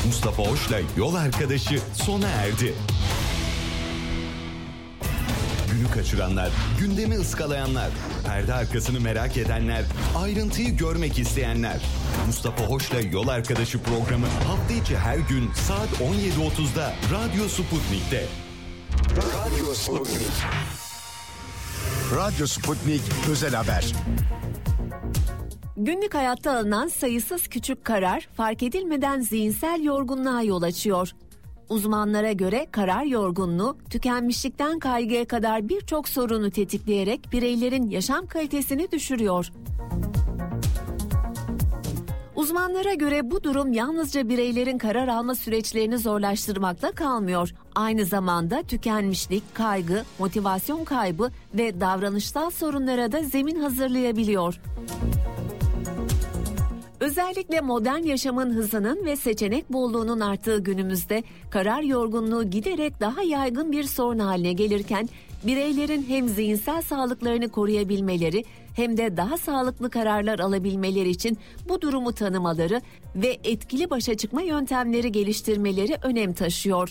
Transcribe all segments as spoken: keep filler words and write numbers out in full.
Mustafa Hoş'la Yol Arkadaşı sona erdi. Günü kaçıranlar, gündemi ıskalayanlar, perde arkasını merak edenler, ayrıntıyı görmek isteyenler. Mustafa Hoş'la Yol Arkadaşı programı hafta içi her gün saat on yedi otuzda Radyo Sputnik'te. Radyo Sputnik. Radyo Sputnik Özel Haber. Günlük hayatta alınan sayısız küçük karar fark edilmeden zihinsel yorgunluğa yol açıyor. Uzmanlara göre karar yorgunluğu, tükenmişlikten kaygıya kadar birçok sorunu tetikleyerek bireylerin yaşam kalitesini düşürüyor. Uzmanlara göre bu durum yalnızca bireylerin karar alma süreçlerini zorlaştırmakla kalmıyor. Aynı zamanda tükenmişlik, kaygı, motivasyon kaybı ve davranışsal sorunlara da zemin hazırlayabiliyor. Özellikle modern yaşamın hızının ve seçenek bolluğunun arttığı günümüzde karar yorgunluğu giderek daha yaygın bir sorun haline gelirken bireylerin hem zihinsel sağlıklarını koruyabilmeleri hem de daha sağlıklı kararlar alabilmeleri için bu durumu tanımaları ve etkili başa çıkma yöntemleri geliştirmeleri önem taşıyor.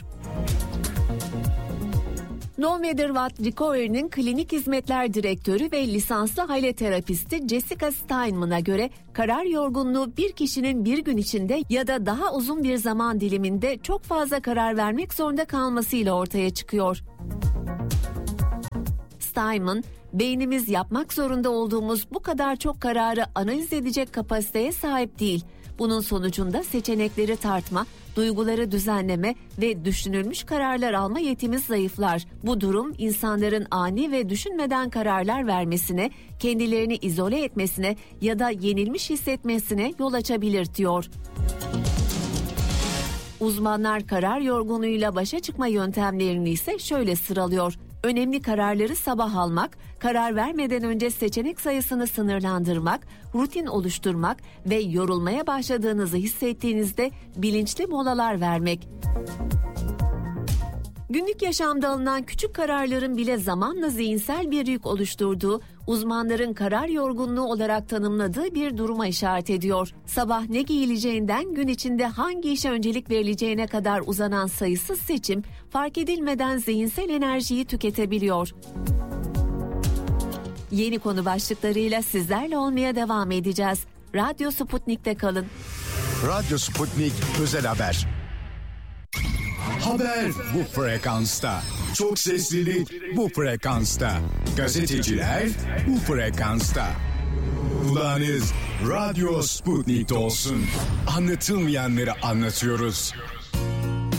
No Matter What Recovery'nin klinik hizmetler direktörü ve lisanslı aile terapisti Jessica Steinman'a göre karar yorgunluğu bir kişinin bir gün içinde ya da daha uzun bir zaman diliminde çok fazla karar vermek zorunda kalmasıyla ortaya çıkıyor. Steinman, beynimiz yapmak zorunda olduğumuz bu kadar çok kararı analiz edecek kapasiteye sahip değil. Bunun sonucunda seçenekleri tartma, duyguları düzenleme ve düşünülmüş kararlar alma yetimiz zayıflar. Bu durum insanların ani ve düşünmeden kararlar vermesine, kendilerini izole etmesine ya da yenilmiş hissetmesine yol açabilir diyor. Uzmanlar karar yorgunluğuyla başa çıkma yöntemlerini ise şöyle sıralıyor. Önemli kararları sabah almak, karar vermeden önce seçenek sayısını sınırlandırmak, rutin oluşturmak ve yorulmaya başladığınızı hissettiğinizde bilinçli molalar vermek. Günlük yaşamda alınan küçük kararların bile zamanla zihinsel bir yük oluşturduğu, uzmanların karar yorgunluğu olarak tanımladığı bir duruma işaret ediyor. Sabah ne giyileceğinden gün içinde hangi işe öncelik verileceğine kadar uzanan sayısız seçim fark edilmeden zihinsel enerjiyi tüketebiliyor. Yeni konu başlıklarıyla sizlerle olmaya devam edeceğiz. Radyo Sputnik'te kalın. Radyo Sputnik Özel Haber. Haber bu frekansta. Çok seslilik bu frekansta. Gazeteciler bu frekansta. Kulağınız Radyo Sputnik'te olsun. Anlatılmayanları anlatıyoruz.